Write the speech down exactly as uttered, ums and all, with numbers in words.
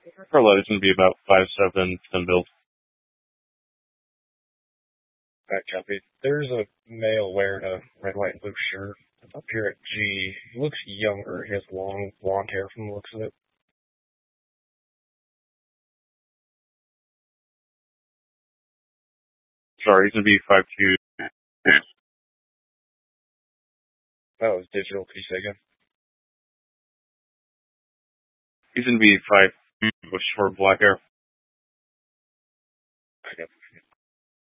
Carlotta's going to be about five seven, ten build. That copy. There's a male wearing a red, white, and blue shirt up here at G. He looks younger. He has long blonde hair from the looks of it. Sorry, he's going to be five two. That was digital. Could you say again? He's going to be five two with short black hair. Okay.